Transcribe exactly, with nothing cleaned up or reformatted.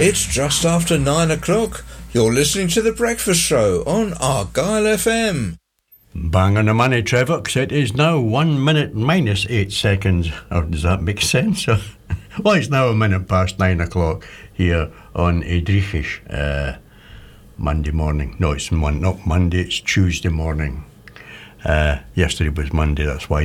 It's just after nine o'clock. You're listening to The Breakfast Show on Argyle F M. Bang on the money, Trevor, 'cause it is now one minute minus eight seconds. Or does that make sense? Well, it's now a minute past nine o'clock here on Edrichish, uh, Monday morning. No, it's mon- not Monday, it's Tuesday morning. Uh, yesterday was Monday, that's why